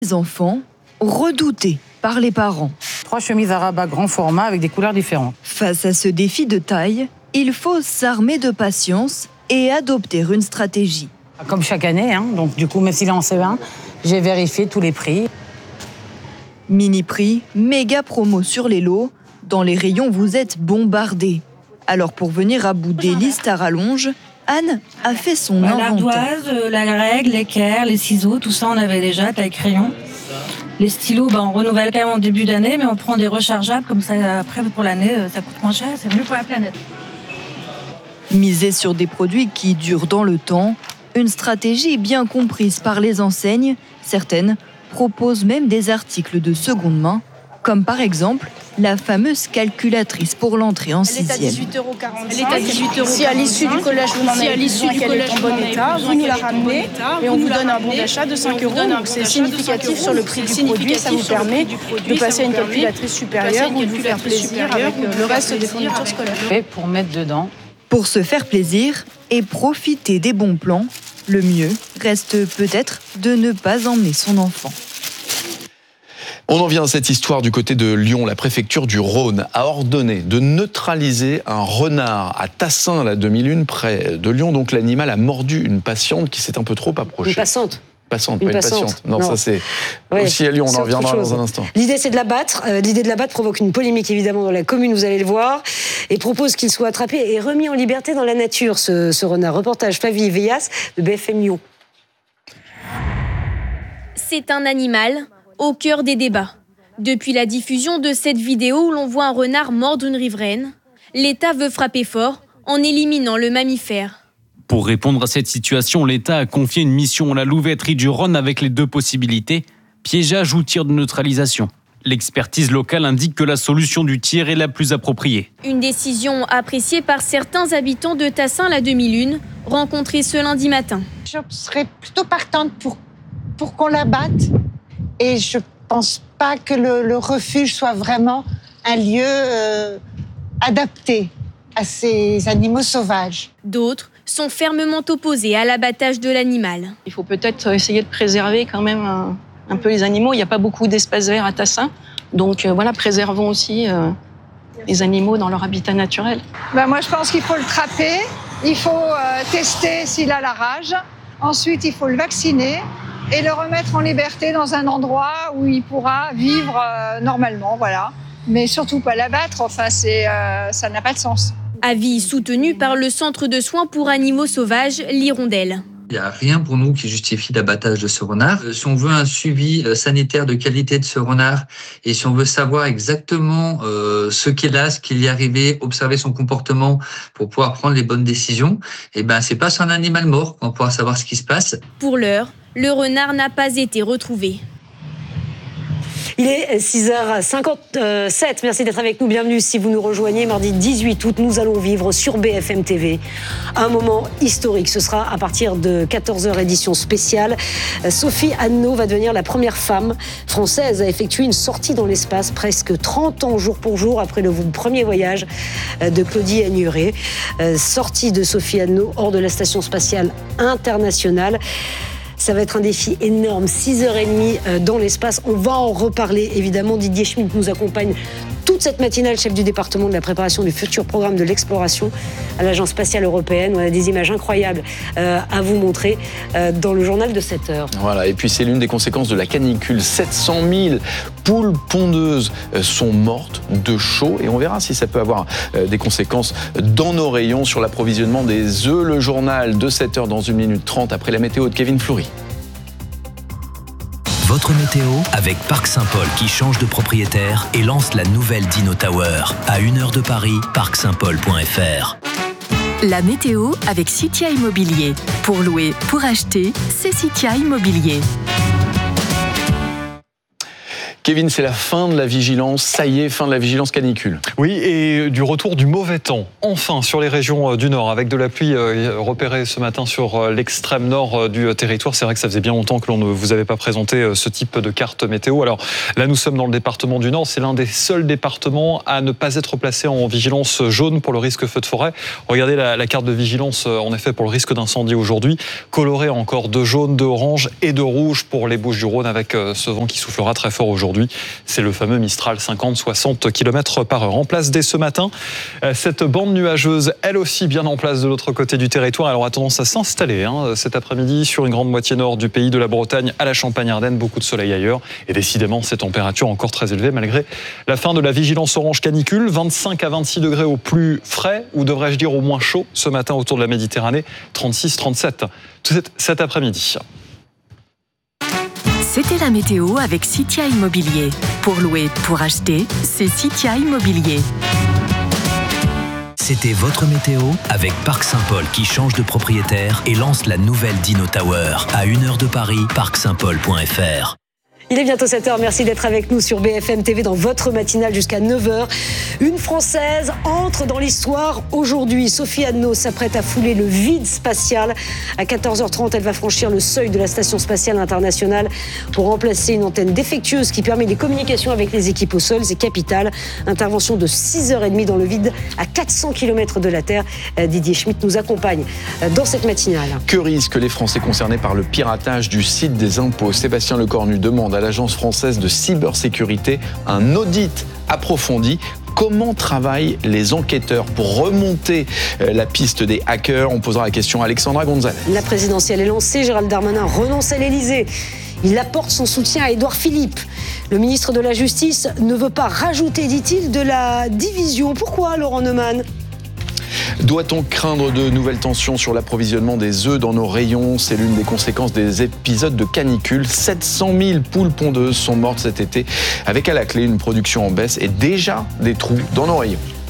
Les enfants redoutés par les parents. 3 chemises à rabat grand format avec des couleurs différentes. Face à ce défi de taille, il faut s'armer de patience et adopter une stratégie. Comme chaque année, donc du coup, même s'il est en CE1, j'ai vérifié tous les prix. Mini prix, méga promo sur les lots. Dans les rayons, vous êtes bombardés. Alors pour venir à bout des listes à rallonge, Anne a fait son inventaire. L'ardoise, la règle, l'équerre, les ciseaux, tout ça on avait déjà, taille crayon. Les stylos, on renouvelle quand même en début d'année, mais on prend des rechargeables, comme ça après pour l'année, ça coûte moins cher, c'est mieux pour la planète. Miser sur des produits qui durent dans le temps, une stratégie bien comprise par les enseignes. Certaines proposent même des articles de seconde main, comme par exemple la fameuse calculatrice pour l'entrée en 6e. Elle est à 18,45 €. Si à l'issue du collège, vous n'en avez besoin qu'elle est en bon état, vous nous la ramenez et on vous donne un bon d'achat de 5 €. Donc c'est significatif sur le prix du produit. Ça vous permet de passer à une calculatrice supérieure ou de vous faire plaisir avec le reste des fournitures scolaires. Et pour mettre dedans. Pour se faire plaisir et profiter des bons plans, le mieux reste peut-être de ne pas emmener son enfant. On en vient à cette histoire du côté de Lyon. La préfecture du Rhône a ordonné de neutraliser un renard à Tassin, la 2001, près de Lyon. Donc l'animal a mordu une patiente qui s'est un peu trop approchée. Une passante. Passante, pas une patiente. Non, ça c'est aussi à Lyon, on en reviendra dans un instant. L'idée c'est de l'abattre. L'idée de l'abattre provoque une polémique évidemment dans la commune, vous allez le voir, et propose qu'il soit attrapé et remis en liberté dans la nature, ce renard. Reportage Flavie Veillas de BFM Lyon. C'est un animal au cœur des débats. Depuis la diffusion de cette vidéo où l'on voit un renard mordre une riveraine, l'État veut frapper fort en éliminant le mammifère. Pour répondre à cette situation, l'État a confié une mission à la louveterie du Rhône avec les 2 possibilités, piégeage ou tir de neutralisation. L'expertise locale indique que la solution du tir est la plus appropriée. Une décision appréciée par certains habitants de Tassin, la 2001, rencontrés ce lundi matin. Je serais plutôt partante pour qu'on la batte et je pense pas que le refuge soit vraiment un lieu adapté à ces animaux sauvages. D'autres sont fermement opposés à l'abattage de l'animal. Il faut peut-être essayer de préserver quand même un peu les animaux. Il n'y a pas beaucoup d'espaces verts à Tassin. Donc préservons aussi les animaux dans leur habitat naturel. Moi, je pense qu'il faut le trapper. Il faut tester s'il a la rage. Ensuite, il faut le vacciner et le remettre en liberté dans un endroit où il pourra vivre normalement. Voilà. Mais surtout pas l'abattre. Ça n'a pas de sens. Avis soutenu par le Centre de soins pour animaux sauvages, l'Hirondelle. Il n'y a rien pour nous qui justifie l'abattage de ce renard. Si on veut un suivi sanitaire de qualité de ce renard et si on veut savoir exactement ce qu'il a, ce qui lui est arrivé, observer son comportement pour pouvoir prendre les bonnes décisions, c'est pas sur un animal mort qu'on pourra savoir ce qui se passe. Pour l'heure, le renard n'a pas été retrouvé. Il est 6h57. Merci d'être avec nous. Bienvenue si vous nous rejoignez. Mardi 18 août, nous allons vivre sur BFM TV un moment historique. Ce sera à partir de 14h, édition spéciale. Sophie Anneau va devenir la première femme française à effectuer une sortie dans l'espace presque 30 ans jour pour jour après le premier voyage de Claudie Agnuret. Sortie de Sophie Anneau hors de la station spatiale internationale. Ça va être un défi énorme, 6h30 dans l'espace. On va en reparler, évidemment. Didier Schmitt nous accompagne toute cette matinale, chef du département de la préparation du futur programme de l'exploration à l'Agence spatiale européenne. On a des images incroyables à vous montrer dans le journal de 7h. Voilà, et puis c'est l'une des conséquences de la canicule. 700 000 poules pondeuses sont mortes de chaud et on verra si ça peut avoir des conséquences dans nos rayons sur l'approvisionnement des œufs. Le journal de 7h dans 1 minute 30 après la météo de Kevin Fleury. Votre météo avec Parc Saint-Paul qui change de propriétaire et lance la nouvelle Dino Tower. À 1 heure de Paris, parcsaintpaul.fr. La météo avec Citia Immobilier. Pour louer, pour acheter, c'est Citia Immobilier. Kevin, c'est la fin de la vigilance. Ça y est, fin de la vigilance canicule. Oui, et du retour du mauvais temps. Enfin, sur les régions du Nord, avec de la pluie repérée ce matin sur l'extrême nord du territoire. C'est vrai que ça faisait bien longtemps que l'on ne vous avait pas présenté ce type de carte météo. Alors là, nous sommes dans le département du Nord. C'est l'un des seuls départements à ne pas être placé en vigilance jaune pour le risque feu de forêt. Regardez la carte de vigilance, en effet, pour le risque d'incendie aujourd'hui. Colorée encore de jaune, de orange et de rouge pour les Bouches-du-Rhône avec ce vent qui soufflera très fort aujourd'hui. C'est le fameux Mistral 50-60 km/h. En place dès ce matin, cette bande nuageuse, elle aussi bien en place de l'autre côté du territoire. Elle aura tendance à s'installer cet après-midi sur une grande moitié nord du pays, de la Bretagne à la Champagne-Ardenne. Beaucoup de soleil ailleurs et décidément ces températures encore très élevées malgré la fin de la vigilance orange canicule. 25 à 26 degrés au plus frais, ou devrais-je dire au moins chaud ce matin autour de la Méditerranée. 36-37 cet après-midi. C'était la météo avec Citia Immobilier. Pour louer, pour acheter, c'est Citia Immobilier. C'était votre météo avec Parc Saint-Paul qui change de propriétaire et lance la nouvelle Dino Tower. À 1 heure de Paris, parcsaintpaul.fr. Il est bientôt 7h, merci d'être avec nous sur BFM TV dans votre matinale jusqu'à 9h. Une Française entre dans l'histoire aujourd'hui. Sophie Anneau s'apprête à fouler le vide spatial. À 14h30, elle va franchir le seuil de la Station spatiale internationale pour remplacer une antenne défectueuse qui permet les communications avec les équipes au sol. C'est capital. Intervention de 6h30 dans le vide à 400 km de la Terre. Didier Schmitt nous accompagne dans cette matinale. Que risquent les Français concernés par le piratage du site des impôts? Sébastien Lecornu demande à l'Agence française de cybersécurité un audit approfondi. Comment travaillent les enquêteurs pour remonter la piste des hackers? On posera la question à Alexandra Gonzalez. La présidentielle est lancée. Gérald Darmanin renonce à l'Élysée. Il apporte son soutien à Édouard Philippe. Le ministre de la Justice ne veut pas rajouter, dit-il, de la division. Pourquoi, Laurent Neumann ? Doit-on craindre de nouvelles tensions sur l'approvisionnement des œufs dans nos rayons? C'est l'une des conséquences des épisodes de canicule. 700 000 poules pondeuses sont mortes cet été, avec à la clé une production en baisse et déjà des trous dans nos rayons.